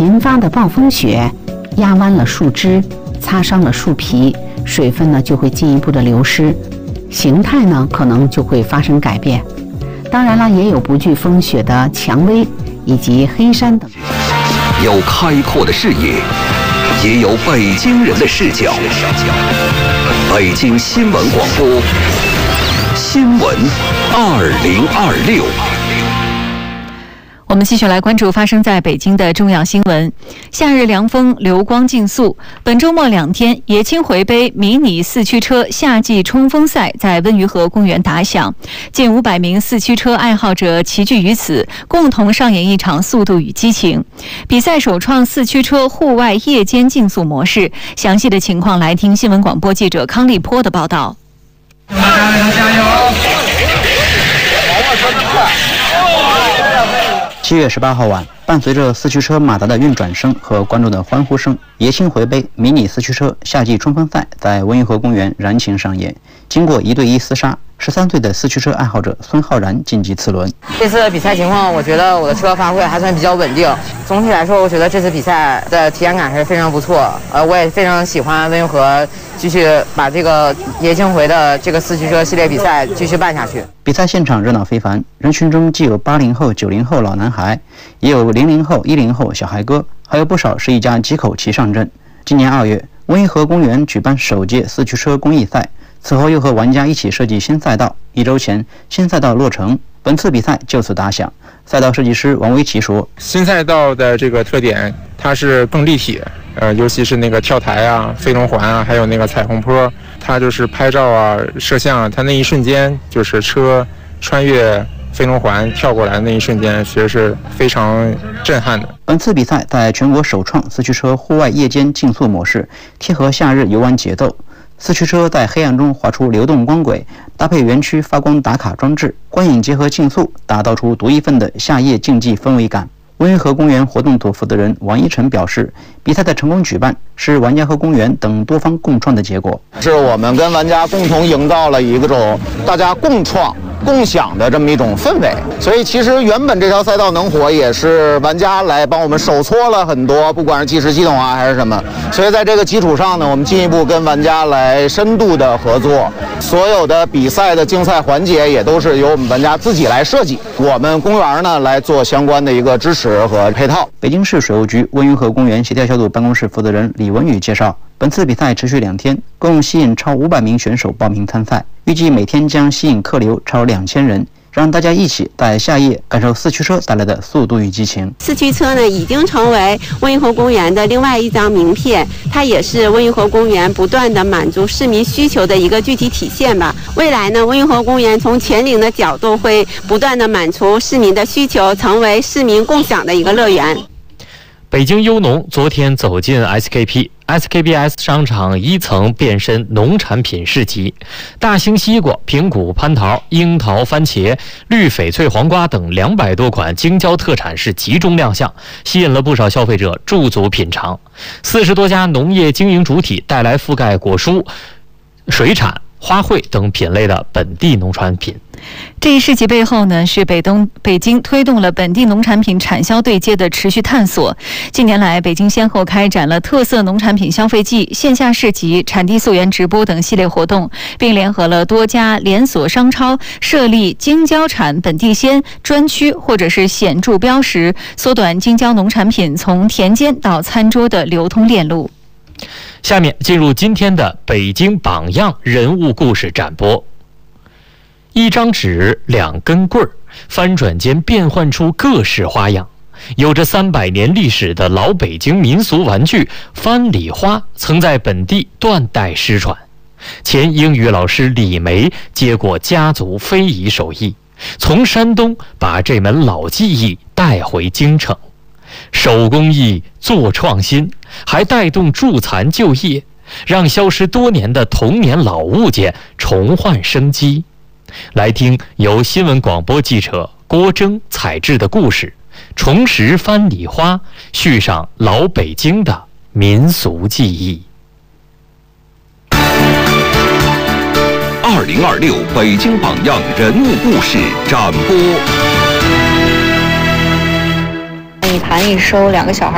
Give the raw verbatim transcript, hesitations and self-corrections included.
频发的暴风雪压弯了树枝，擦伤了树皮，水分呢就会进一步的流失，形态呢可能就会发生改变。当然了，也有不惧风雪的蔷薇以及黑山等。 有开阔的视野，也有北京人的视角。北京新闻广播，新闻二零二六。 我们继续来关注发生在北京的重要新闻。夏日凉风，流光竞速。本周末两天，爷青回杯迷你四驱车夏季冲锋赛在温榆河公园打响，近五百名四驱车爱好者齐聚于此，共同上演一场速度与激情。比赛首创四驱车户外夜间竞速模式。详细的情况来听新闻广播记者康立波的报道。 大家为他加油！ 七月十八号晚，伴随着四驱车马达的运转声和观众的欢呼声，爷青回杯迷你四驱车夏季冲锋赛在温榆河公园燃情上演。经过一对一厮杀，十三岁的四驱车爱好者孙浩然晋级次轮。 这次比赛情况，我觉得我的车发挥还算比较稳定。总体来说，我觉得这次比赛的体验感还是非常不错。呃，我也非常喜欢温榆河，继续把这个爷青回的这个四驱车系列比赛继续办下去。 比赛现场热闹非凡，人群中既有八零后、九零后老男孩，也有零零后、一零后小孩哥，还有不少是一家几口齐上阵。今年二月，温榆河公园举办首届四驱车公益赛，此后又和玩家一起设计新赛道。一周前，新赛道落成，本次比赛就此打响。赛道设计师王维奇说：“ 新赛道的这个特点，它是更立体，呃，尤其是那个跳台啊、飞龙环啊，还有那个彩虹坡，它就是拍照啊、摄像啊，它那一瞬间就是车穿越飞龙环跳过来的那一瞬间，其实是非常震撼的。” 本次比赛在全国首创四驱车户外夜间竞速模式，贴合夏日游玩节奏。四驱车在黑暗中划出流动光轨，搭配园区发光打卡装置，观影结合竞速，打造出独一份的夏夜竞技氛围感。温榆河公园活动组负责人王一晨表示，比赛的成功举办是玩家和公园等多方共创的结果， 是我们跟玩家共同营造了一种大家共创共享的这么一种氛围。所以其实原本这条赛道能火，也是玩家来帮我们手搓了很多，不管是计时系统啊还是什么。所以在这个基础上呢，我们进一步跟玩家来深度的合作，所有的比赛的竞赛环节也都是由我们玩家自己来设计，我们公园呢来做相关的一个支持和配套。 北京市水务局温榆河公园协调小组办公室负责人李文宇介绍，本次比赛持续两天，共吸引超五百名选手报名参赛，预计每天将吸引客流超两千人，让大家一起在夏夜感受四驱车带来的速度与激情。 四驱车呢，已经成为温榆河公园的另外一张名片，它也是温榆河公园不断的满足市民需求的一个具体体现吧。未来呢，温榆河公园从全龄的角度会不断的满足市民的需求，成为市民共享的一个乐园。 北京优农昨天走进 S K P。S K P S 商场一层变身农产品市集，大型西瓜、平谷、蟠桃、樱桃、番茄、绿翡翠黄瓜等两百多款京郊特产是集中亮相，吸引了不少消费者驻足品尝。四十多家农业经营主体带来覆盖果蔬、水产、花卉等品类的本地农产品。 这一事迹背后呢，是北东北京推动了本地农产品产销对接的持续探索。近年来，北京先后开展了特色农产品消费季、线下市集、产地溯源直播等系列活动，并联合了多家连锁商超，设立京郊产本地鲜专区，或者是显著标识，缩短京郊农产品从田间到餐桌的流通链路。 下面进入今天的北京榜样人物故事展播。一张纸，两根棍儿，翻转间变换出各式花样。有着三百年历史的老北京民俗玩具翻礼花，曾在本地断代失传。前英语老师李梅接过家族非遗手艺，从山东把这门老技艺带回京城。手工艺做创新，还带动助残就业，让消失多年的童年老物件重焕生机。来听由新闻广播记者郭征采制的故事，重拾翻礼花，续上老北京的民俗技艺。 二零二六北京榜样人物故事展播。 一盘一收，两个小孩